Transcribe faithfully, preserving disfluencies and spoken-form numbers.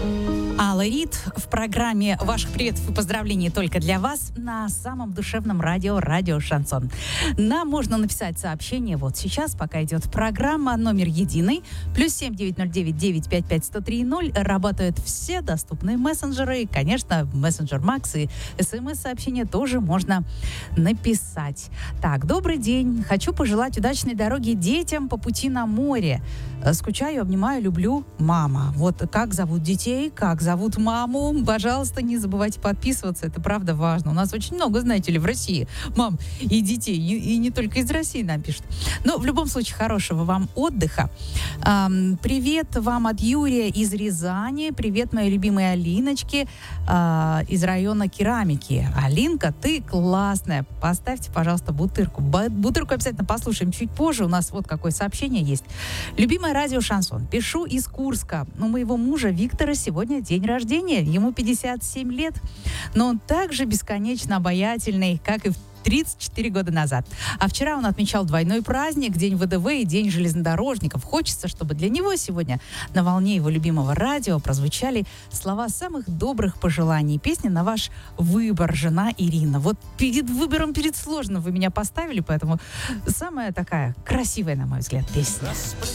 Алла Рид в программе ваших приветов и поздравлений только для вас на самом душевном радио «Радио Шансон». Нам можно написать сообщение вот сейчас, пока идет программа, номер единый, плюс семь девять ноль девять девять пять пять сто три ноль. Работают все доступные мессенджеры, и, конечно, мессенджер Макс и смс-сообщение тоже можно написать. Так, добрый день. Хочу пожелать удачной дороги детям по пути на море. Скучаю, обнимаю, люблю, мама. Вот как зовут детей, как зовут маму. Пожалуйста, не забывайте подписываться, это правда важно. У нас очень много, знаете ли, в России мам и детей, и, и не только из России нам пишут. Но в любом случае, хорошего вам отдыха. Эм, привет вам от Юрия из Рязани. Привет моей любимой Алиночке э, из района Керамики. Алинка, ты классная. Поставьте, пожалуйста, бутырку. Бутырку обязательно послушаем чуть позже. У нас вот какое сообщение есть. Любимая радио Шансон. Пишу из Курска. У моего мужа Виктора сегодня день рождения. Ему пятьдесят семь лет. Но он также бесконечно обаятельный, как и в тридцать четыре года назад. А вчера он отмечал двойной праздник, День ВДВ и День железнодорожников. Хочется, чтобы для него сегодня на волне его любимого радио прозвучали слова самых добрых пожеланий. Песня на ваш выбор, жена Ирина. Вот перед выбором, перед сложным вы меня поставили, поэтому самая такая красивая, на мой взгляд, песня.